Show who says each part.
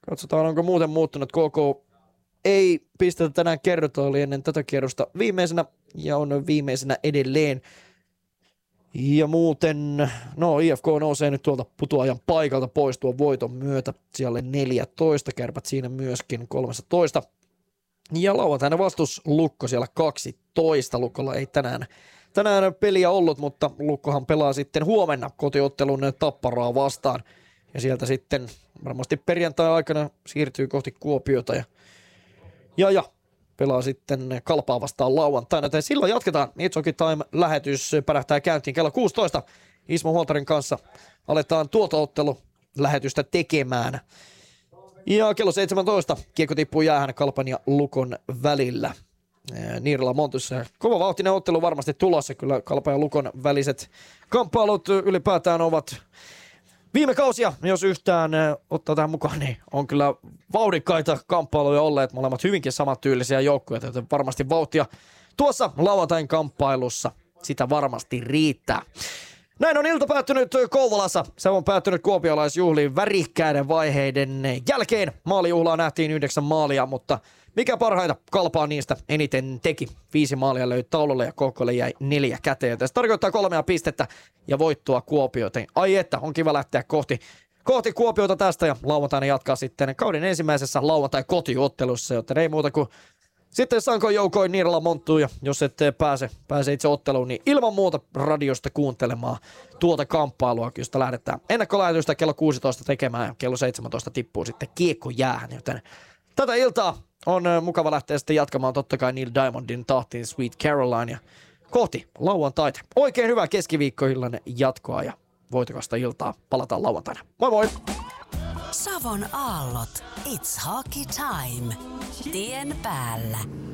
Speaker 1: Katsotaan, onko muuten muuttunut. KK ei pistetä tänään kerrota, oli ennen tätä kierrosta viimeisenä ja on viimeisenä edelleen. Ja muuten, IFK nousee nyt tuolta putoajan paikalta pois tuon voiton myötä. Siellä 14, Kärpät siinä myöskin 13. Ja lauantaina vastus Lukko siellä 12. Lukolla ei tänään peliä ollut, mutta Lukkohan pelaa sitten huomenna kotiottelun Tapparaa vastaan. Ja sieltä sitten varmasti perjantai-aikana siirtyy kohti Kuopiota ja pelaa sitten Kalpaa vastaan lauantaina. Joten silloin jatketaan. It's Hockey Time-lähetys pärähtää käyntiin kello 16. Ismo Huoltarin kanssa aletaan tuota ottelulähetystä tekemään. Ja kello 17 kiekko tippuu jäähän Kalpan ja Lukon välillä. Niirala Montussa. Kova vauhtinen ottelu varmasti tulossa. Kyllä Kalpan ja Lukon väliset kamppailut ylipäätään ovat viime kausia, jos yhtään ottaa tähän mukaan, niin on kyllä vauhdikkaita kamppailuja olleet. Molemmat hyvinkin samantyylisiä joukkueita, joten varmasti vauhtia tuossa lauantain kamppailussa sitä varmasti riittää. Näin on ilta päättynyt Kouvolassa. Se on päättynyt kuopiolaisjuhliin värikkäiden vaiheiden jälkeen. Maalijuhlaa nähtiin 9 maalia, mutta mikä parhaita Kalpaa niistä eniten teki. 5 maalia löi taululle ja KK:lle jäi 4 käteen. Se tarkoittaa 3 pistettä ja voittoa Kuopioon. Ai että, on kiva lähteä kohti Kuopiota tästä ja lauantaina jatkaa sitten kauden ensimmäisessä lauantai-kotiottelussa, joten ei muuta kuin sitten Sanko joukoin Niirala Monttuun ja jos et pääse itse otteluun, niin ilman muuta radiosta kuuntelemaan tuota kamppailua, josta lähdetään ennakkolähetystä kello 16 tekemään ja kello 17 tippuu sitten kiekko jäähän, joten tätä iltaa on mukava lähteä sitten jatkamaan totta kai Neil Diamondin tahtiin Sweet Caroline ja kohti lauantaita. Oikein hyvää keskiviikkoillan jatkoa ja voitokasta iltaa. Palataan lauantaina. Moi moi!
Speaker 2: Savon aallot. It's hockey time. Tien päällä.